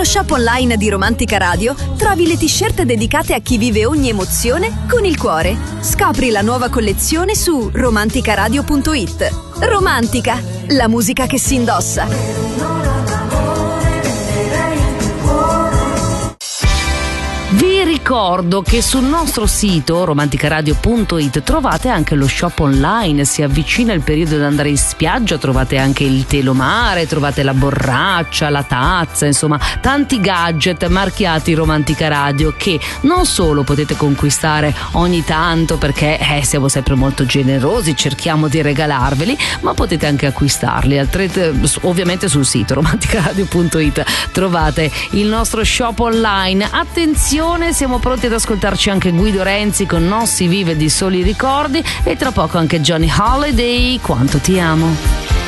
shop online di Romantica Radio trovi le t-shirt dedicate a chi vive ogni emozione con il cuore. Scopri la nuova collezione su romanticaradio.it. Romantica, la musica che si indossa. Vi ricordo che sul nostro sito romanticaradio.it trovate anche lo shop online. Si avvicina il periodo di andare in spiaggia, trovate anche il telomare, trovate la borraccia, la tazza, insomma tanti gadget marchiati Romantica Radio che non solo potete conquistare ogni tanto perché siamo sempre molto generosi, cerchiamo di regalarveli, ma potete anche acquistarli ovviamente sul sito romanticaradio.it trovate il nostro shop online. Attenzione, siamo pronti ad ascoltarci anche Guido Renzi con Non si vive di soli ricordi e tra poco anche Johnny Holiday, Quanto ti amo.